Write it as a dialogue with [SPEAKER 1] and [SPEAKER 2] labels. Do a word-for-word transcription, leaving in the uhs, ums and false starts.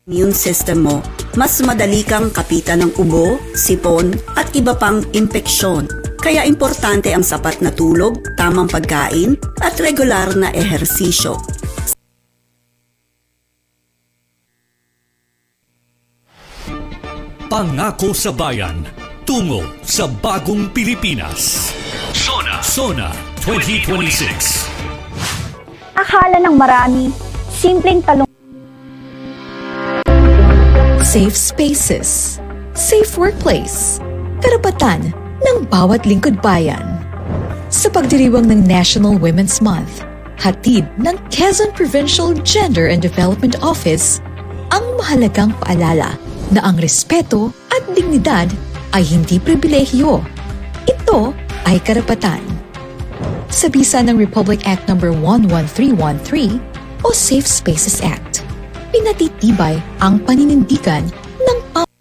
[SPEAKER 1] immune system mo, mas madali kang kapitan ng ubo, sipon at iba pang impeksyon. Kaya importante ang sapat na tulog, tamang pagkain at regular na ehersisyo.
[SPEAKER 2] Pangako sa bayan, tungo sa bagong Pilipinas. Sona, Sona twenty twenty-six.
[SPEAKER 3] Akala ng marami, simpleng talong.
[SPEAKER 4] Safe spaces, safe workplace, karapatan ng bawat lingkod bayan. Sa pagdiriwang ng National Women's Month, hatid ng Quezon Provincial Gender and Development Office ang mahalagang paalala na ang respeto at dignidad ay hindi pribilehyo. Ito ay karapatan. Sa bisa ng Republic Act number one one three one three o Safe Spaces Act, pinatitibay ang paninindigan